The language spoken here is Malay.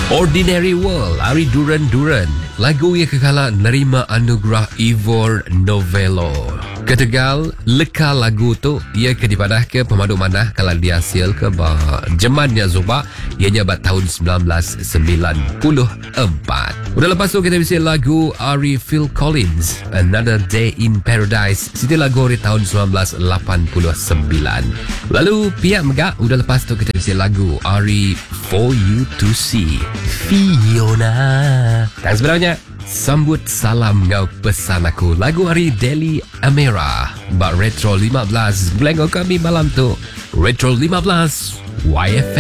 Ordinary World, Ari Duran-Duran. Lagu yang kekala nerima anugerah Ivor Novello. Ketegal, leka lagu tu ia kedipadah ke pemandu manah kalau dia hasil ke jemannya Zuba ianya bat tahun 1994. Udah lepas tu kita bisa lagu Ari Phil Collins, Another Day in Paradise. Situ lagu dari tahun 1989. Lalu pihak megak udah lepas tu kita bisa lagu Ari For You to See, Fiona. Dan sebenarnya sambut salam ngau pesan aku lagu Ari Deli Amera Bak Retro 15 Belengok kami malam tu Retro 15 YFM.